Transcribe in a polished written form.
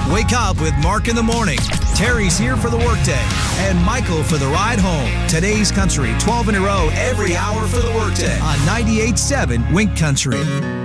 Wake up with Mark in the morning. Terry's here for the workday, and Michael for the ride home. Today's Country, 12 in a row, every hour for the workday on 98.7 Wink Country.